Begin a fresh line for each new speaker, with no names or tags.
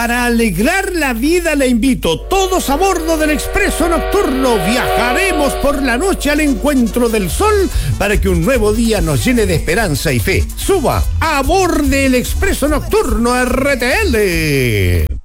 Para alegrar la vida le invito, todos a bordo del Expreso Nocturno. Viajaremos por la noche al encuentro del sol para que un nuevo día nos llene de esperanza y fe. Suba a bordo del Expreso Nocturno RTL.